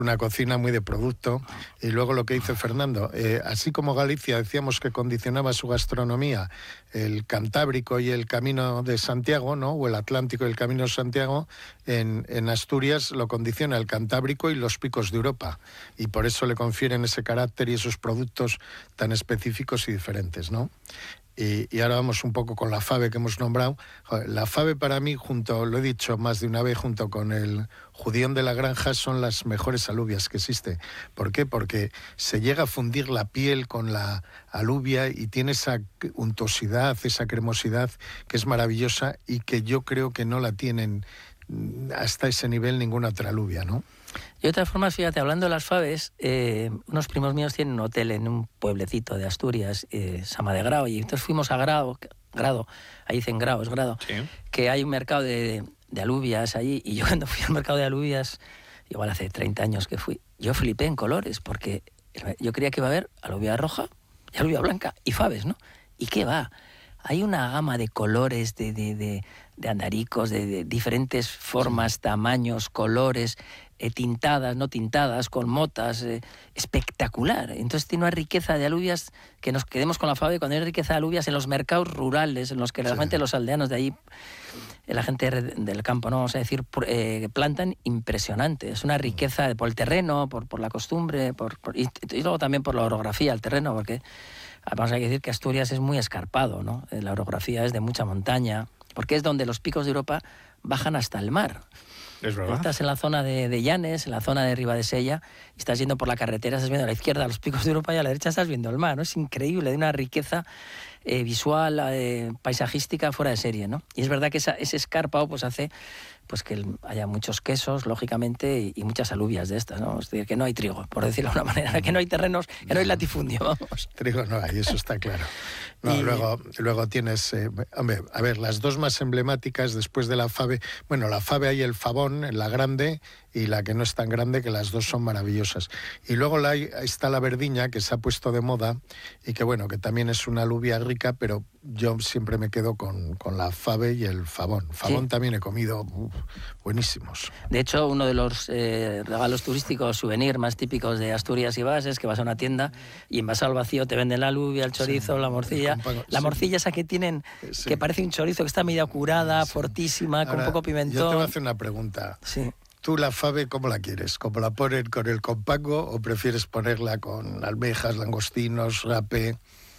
una cocina muy de producto. Y luego lo que dice Fernando, así como Galicia decíamos que condicionaba su gastronomía el Cantábrico y el Camino de Santiago, ¿no? O el Atlántico y el Camino de Santiago, en Asturias lo condiciona el Cantábrico y los picos de Europa, y por eso le confieren ese carácter y esos productos tan específicos y diferentes, ¿no? Y ahora vamos un poco con la fave que hemos nombrado. La fave para mí, lo he dicho más de una vez, junto con el judión de la granja, son las mejores alubias que existe. ¿Por qué? Porque se llega a fundir la piel con la alubia y tiene esa untuosidad, esa cremosidad que es maravillosa y que yo creo que no la tienen hasta ese nivel ninguna otra alubia, ¿no? Y de todas formas, fíjate, hablando de las faves, unos primos míos tienen un hotel en un pueblecito de Asturias, se llama de Grao, y entonces fuimos a Grado, ahí dicen Grao, es Grado, sí, que hay un mercado de alubias allí, y yo cuando fui al mercado de alubias, igual hace 30 años que fui, yo flipé en colores, porque yo creía que iba a haber alubia roja y alubia blanca y faves, ¿no? ¿Y qué va? Hay una gama de colores, de andaricos, de diferentes formas, tamaños, colores, tintadas, no tintadas, con motas, espectacular. Entonces tiene una riqueza de alubias que nos quedemos con la fave cuando hay riqueza de alubias en los mercados rurales, en los que realmente los aldeanos de ahí, la gente del campo, no vamos a decir, plantan impresionante. Es una riqueza por el terreno, por la costumbre, y luego también por la orografía del terreno, porque además hay que decir que Asturias es muy escarpado, ¿no? La orografía es de mucha montaña, porque es donde los picos de Europa bajan hasta el mar. Es verdad. Estás en la zona de Llanes, en la zona de Ribadesella, y estás yendo por la carretera, estás viendo a la izquierda los picos de Europa y a la derecha estás viendo el mar, ¿no? Es increíble, de una riqueza visual, paisajística fuera de serie, ¿no? Y es verdad que ese escarpado pues hace pues que haya muchos quesos, lógicamente, y muchas alubias de estas, ¿no? Es decir, que no hay trigo, por decirlo de alguna manera, que no hay terrenos, que no hay latifundio, vamos. Trigo no hay, eso está claro. No, luego tienes, hombre, a ver, las dos más emblemáticas después de la fave, bueno, la fave hay el favón, la grande, y la que no es tan grande, que las dos son maravillosas. Y luego está la verdiña, que se ha puesto de moda, y que bueno, que también es una alubia rica, pero yo siempre me quedo con la fave y el favón. Favón, sí, también he comido buenísimos. De hecho, uno de los regalos turísticos, souvenir más típicos de Asturias y Bas, es que vas a una tienda y en vaso al vacío te venden la alubia, el chorizo, sí, la morcilla. La morcilla esa que tienen, sí, que parece un chorizo, que está medio curada, sí, fortísima, con poco pimentón. Yo te voy a hacer una pregunta. Sí. ¿Tú la fave cómo la quieres? ¿Cómo la ponen con el compango o prefieres ponerla con almejas, langostinos, rape?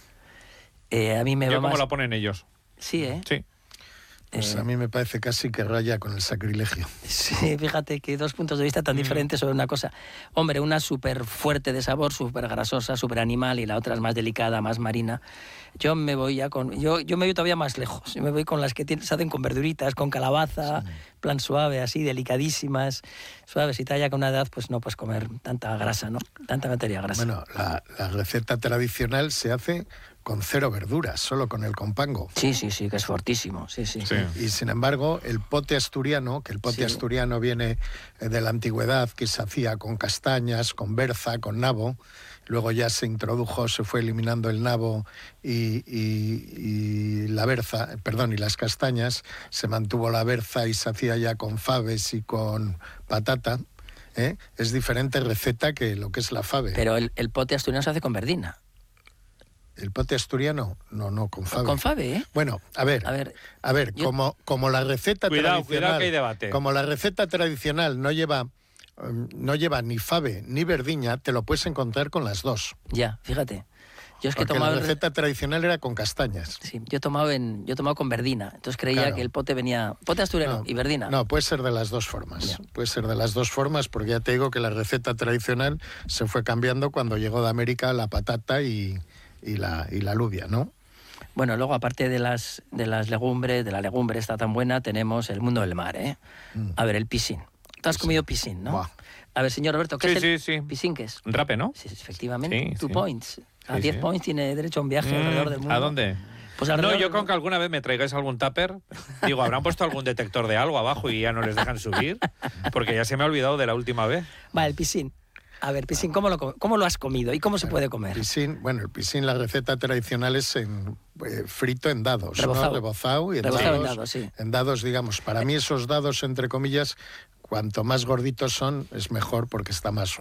A mí me va ¿Cómo más... la ponen ellos? Sí, ¿eh? Sí. Pues a mí me parece casi que raya con el sacrilegio. Sí, fíjate que dos puntos de vista tan diferentes sobre una cosa. Hombre, una súper fuerte de sabor, súper grasosa, súper animal, y la otra es más delicada, más marina. Yo me voy yo me voy todavía más lejos. Yo me voy con las que se hacen con verduritas, con calabaza, sí, plan suave, así, delicadísimas, suaves. Y ya con una edad, pues no puedes comer tanta grasa, ¿no? Tanta materia grasa. Bueno, la receta tradicional se hace con 0 verduras, solo con el compango. Sí, que es fortísimo, sí. Y sin embargo, el pote asturiano, que el pote, sí, asturiano viene de la antigüedad, que se hacía con castañas, con berza, con nabo. Luego ya se fue eliminando el nabo y la berza, y las castañas. Se mantuvo la berza y se hacía ya con faves y con patata. Es diferente receta que lo que es la fave. Pero el pote asturiano se hace con verdina. ¿El pote asturiano? No, con fave. Con fave, ¿eh? Bueno, a ver, como la receta tradicional... Cuidado que hay debate. Como la receta tradicional no lleva ni fave ni verdiña, te lo puedes encontrar con las dos. Ya, fíjate. Yo es que porque la receta tradicional era con castañas. Sí, yo he tomado con verdina. Entonces creía, claro, que el pote venía... Pote asturiano y verdina. No, puede ser de las dos formas. Ya. Puede ser de las dos formas, porque ya te digo que la receta tradicional se fue cambiando cuando llegó de América la patata y la alubia, ¿no? Bueno, luego aparte de las legumbres, de la legumbre está tan buena, tenemos el mundo del mar, ¿eh? A ver, el piscín. Tú has comido piscín, ¿no? Buah. A ver, señor Roberto, ¿qué es el sí. piscín? ¿Qué es? Rape, ¿no? Sí, efectivamente. Sí, 2 points. A 10 sí. points tiene derecho a un viaje alrededor del mundo. ¿A dónde? Pues alrededor yo con que alguna vez me traigáis algún tupper, digo, habrán puesto algún detector de algo abajo y ya no les dejan subir, porque ya se me ha olvidado de la última vez. Va, el pisín. A ver, pisín, ¿cómo lo has comido y cómo se puede comer? El pisín, la receta tradicional es frito en dados, rebozado, ¿no? Rebozado y en dados, digamos. Para mí esos dados, entre comillas, cuanto más gorditos son, es mejor porque está más